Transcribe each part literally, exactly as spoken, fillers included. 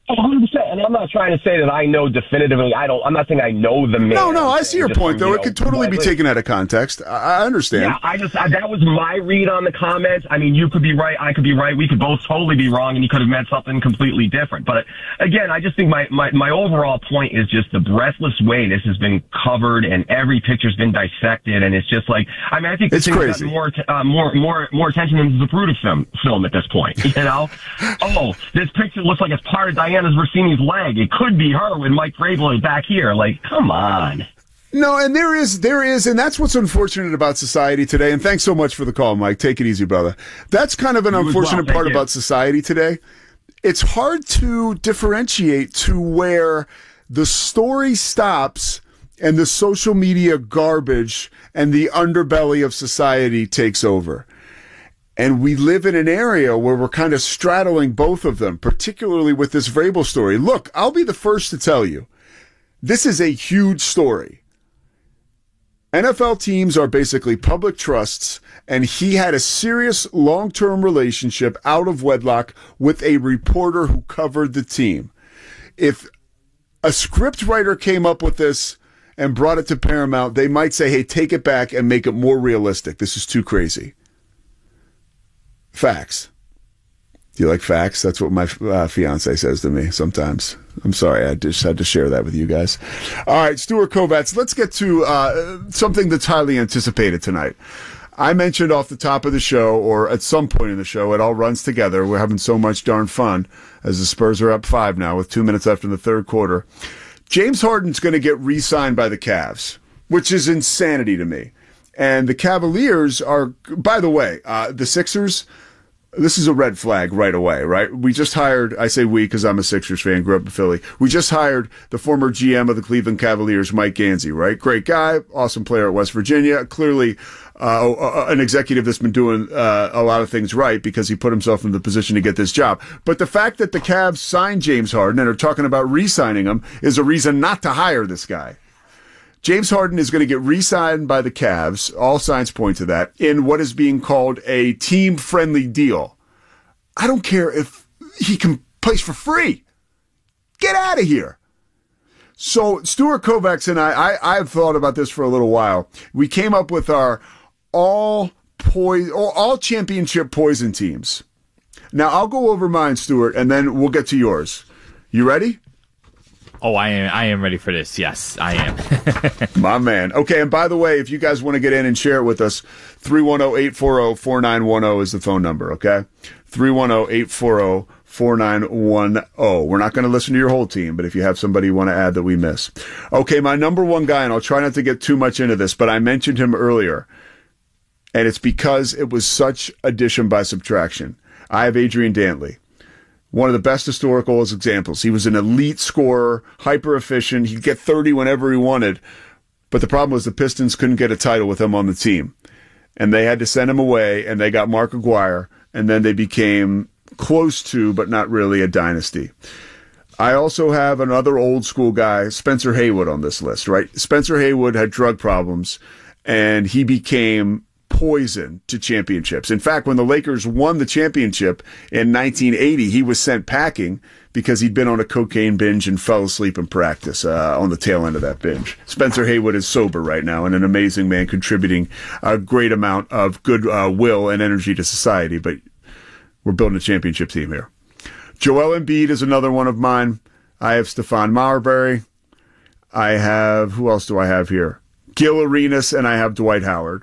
one hundred percent. And I'm not trying to say that I know definitively. I don't. I'm not saying I know the man. No, no. I see your just point, from, though. you It could know, totally be like, taken out of context. I, I understand. Yeah, I just I, that was my read on the comments. I mean, you could be right. I could be right. We could both totally be wrong, and he could have meant something completely different. But again, I just think my my my overall point is just the breathless way this has been covered, and every picture's been dissected, and it's just like I mean, I think it's this crazy. Has gotten more uh, more more more attention than the Zapruder film film at this point. You know, oh, this picture looks like it's part of Diana Versini's leg. It could be her with Mike Vrabel back here. Like, come on. No, and there is, there is, and that's what's unfortunate about society today. And thanks so much for the call, Mike. Take it easy, brother. That's kind of an You unfortunate well, part you. about society today. It's hard to differentiate to where the story stops and the social media garbage and the underbelly of society takes over. And we live in an area where we're kind of straddling both of them, particularly with this Vrabel story. Look, I'll be the first to tell you, this is a huge story. N F L teams are basically public trusts, and he had a serious long-term relationship out of wedlock with a reporter who covered the team. If a script writer came up with this and brought it to Paramount, they might say, hey, take it back and make it more realistic. This is too crazy. Facts. Do you like facts? That's what my uh, fiance says to me sometimes. I'm sorry, I just had to share that with you guys. All right, Stuart Kovats, let's get to uh, something that's highly anticipated tonight. I mentioned off the top of the show, or at some point in the show, it all runs together. We're having so much darn fun as the Spurs are up five now with two minutes left in the third quarter. James Harden's going to get re-signed by the Cavs, which is insanity to me. And the Cavaliers are, by the way, uh, the Sixers, this is a red flag right away, right? We just hired, I say we because I'm a Sixers fan, grew up in Philly. We just hired the former G M of the Cleveland Cavaliers, Mike Gansey, right? Great guy, awesome player at West Virginia. Clearly uh, an executive that's been doing uh, a lot of things right because he put himself in the position to get this job. But the fact that the Cavs signed James Harden and are talking about re-signing him is a reason not to hire this guy. James Harden is going to get re-signed by the Cavs, all signs point to that, in what is being called a team-friendly deal. I don't care if he can play for free. Get out of here. So Stuart Kovacs and I, I, I've thought about this for a little while. We came up with our all, poison, all championship poison teams. Now, I'll go over mine, Stuart, and then we'll get to yours. You ready? Oh, I am I am ready for this. Yes, I am. My man. Okay, and by the way, if you guys want to get in and share it with us, three one zero, eight four zero, four nine one zero is the phone number, okay? three one zero, eight four zero, four nine one zero. We're not going to listen to your whole team, but if you have somebody you want to add that we miss. Okay, my number one guy, and I'll try not to get too much into this, but I mentioned him earlier, and it's because it was such addition by subtraction. I have Adrian Dantley. One of the best historical examples. He was an elite scorer, hyper efficient. He'd get thirty whenever he wanted. But the problem was the Pistons couldn't get a title with him on the team. And they had to send him away, and they got Mark Aguirre, and then they became close to, but not really, a dynasty. I also have another old school guy, Spencer Haywood, on this list, right? Spencer Haywood had drug problems, and he became poison to championships. In fact, when the Lakers won the championship in nineteen eighty, he was sent packing because he'd been on a cocaine binge and fell asleep in practice uh, on the tail end of that binge. Spencer Haywood is sober right now and an amazing man, contributing a great amount of good uh, will and energy to society, but we're building a championship team here. Joel Embiid is another one of mine. I have Stephon Marbury. I have, who else do I have here? Gil Arenas, and I have Dwight Howard.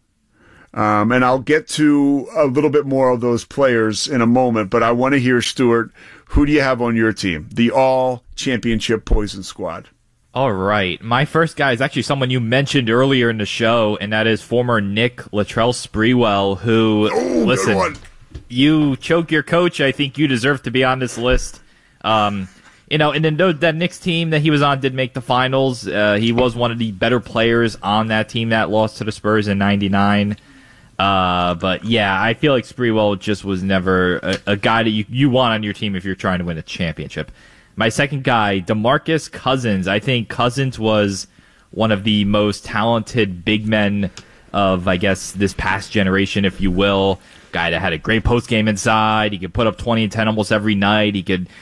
Um, and I'll get to a little bit more of those players in a moment, but I want to hear, Stuart, who do you have on your team? The all-championship poison squad. All right. My first guy is actually someone you mentioned earlier in the show, and that is former Knick Latrell Sprewell, who, Ooh, listen, you choke your coach. I think you deserve to be on this list. Um, you know, and then that Knicks team that he was on did make the finals. Uh, he was one of the better players on that team that lost to the Spurs in ninety-nine. Uh, but yeah, I feel like Sprewell just was never a, a guy that you, you want on your team if you're trying to win a championship. My second guy, DeMarcus Cousins. I think Cousins was one of the most talented big men of, I guess, this past generation, if you will. Guy that had a great post game inside. He could put up twenty and ten almost every night. He could